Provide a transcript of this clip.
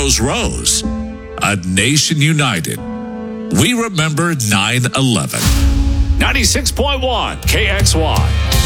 heroes rose, a nation united. We remember 9/11. 96.1 KXY.